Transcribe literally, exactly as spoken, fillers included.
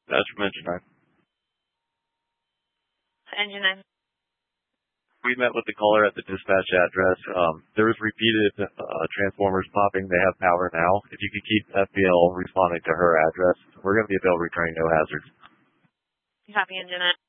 That's from Engine nine. Engine nine. We met with the caller at the dispatch address. Um, there was repeated uh, transformers popping. They have power now. If you could keep F B L responding to her address, we're going to be available returning no hazards. Copy, Engine nine.